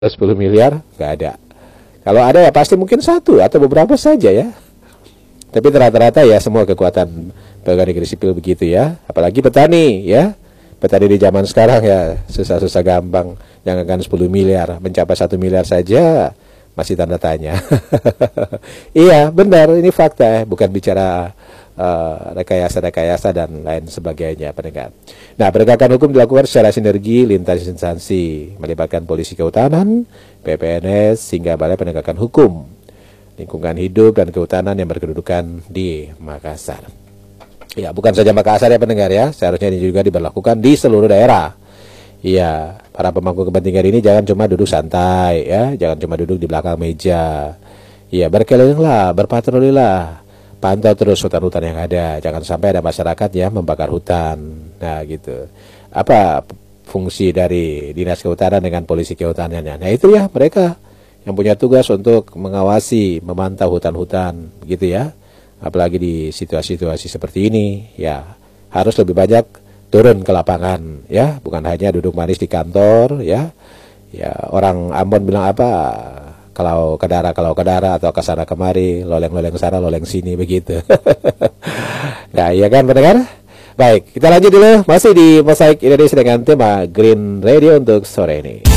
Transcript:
10 miliar, nggak ada. Kalau ada ya pasti mungkin satu atau beberapa saja ya. Tapi rata-rata ya semua kekuatan pegawai negeri sipil begitu ya. Apalagi petani ya. Petani di zaman sekarang ya susah-susah gampang. Jangankan 10 miliar, mencapai 1 miliar saja masih tanda tanya. Iya benar, ini fakta ya. Bukan bicara rekayasa-rekayasa dan lain sebagainya pendengar. Nah, penegakan hukum dilakukan secara sinergi lintas instansi, melibatkan polisi kehutanan, PPNS, hingga Balai Penegakan Hukum Lingkungan Hidup dan Kehutanan yang berkedudukan di Makassar. Ya, bukan saja Makassar ya pendengar ya, seharusnya ini juga diberlakukan di seluruh daerah. Iya, para pemangku kepentingan ini jangan cuma duduk santai ya, jangan cuma duduk di belakang meja. Iya, berkelilinglah, berpatrolilah. Pantau terus hutan-hutan yang ada. Jangan sampai ada masyarakat yang membakar hutan. Nah gitu. Apa fungsi dari dinas kehutanan dengan polisi kehutanannya? Nah itu ya mereka yang punya tugas untuk mengawasi, memantau hutan-hutan gitu ya. Apalagi di situasi-situasi seperti ini ya harus lebih banyak turun ke lapangan ya. Bukan hanya duduk manis di kantor ya. Ya orang Ambon bilang apa? Kalau ke daerah atau ke sana kemari, loleng-loleng sana, loleng sini begitu. Nah, iya kan pendengar? Baik, kita lanjut dulu masih di Mosaik Indonesia dengan tema Green Radio untuk sore ini.